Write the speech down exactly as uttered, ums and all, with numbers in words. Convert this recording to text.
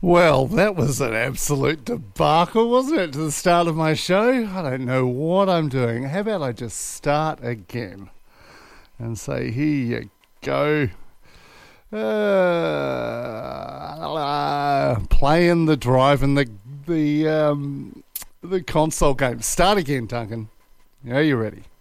Well, that was an absolute debacle, wasn't it, to the start of my show? I don't know what I'm doing. How about I just start again and say, here you go. Uh, playing the drive and the the um, the console game. Start again, Duncan. Are you ready?